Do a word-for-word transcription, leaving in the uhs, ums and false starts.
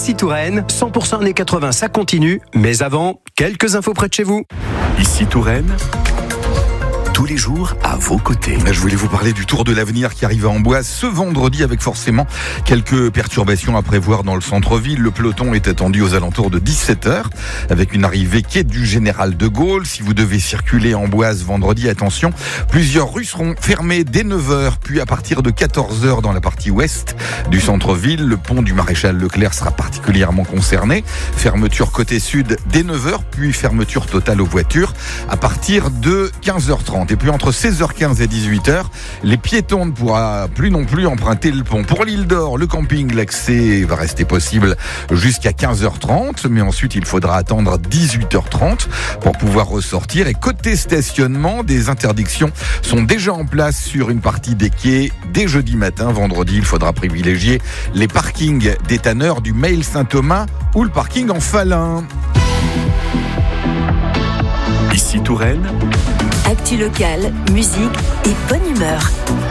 Ici Touraine, cent pour cent années quatre-vingts, ça continue. Mais avant, quelques infos près de chez vous. Ici Touraine, tous les jours à vos côtés. Je voulais vous parler du Tour de l'Avenir qui arrive à Amboise ce vendredi avec forcément quelques perturbations à prévoir dans le centre-ville. Le peloton est attendu aux alentours de dix-sept heures avec une arrivée quai du Général de Gaulle. Si vous devez circuler à Amboise vendredi, attention, plusieurs rues seront fermées dès neuf heures, puis à partir de quatorze heures dans la partie ouest du centre-ville. Le pont du Maréchal Leclerc sera particulièrement concerné. Fermeture côté sud dès neuf heures, puis fermeture totale aux voitures à partir de quinze heures trente. Et puis entre seize heures quinze et dix-huit heures, les piétons ne pourront plus non plus emprunter le pont. Pour l'île d'Or, le camping, l'accès va rester possible jusqu'à quinze heures trente, mais ensuite il faudra attendre dix-huit heures trente pour pouvoir ressortir. Et côté stationnement, des interdictions sont déjà en place sur une partie des quais. Dès jeudi matin, vendredi, il faudra privilégier les parkings des tanneurs du Mail Saint-Thomas ou le parking en Falin. Ici Touraine, actu locale, musique et bonne humeur.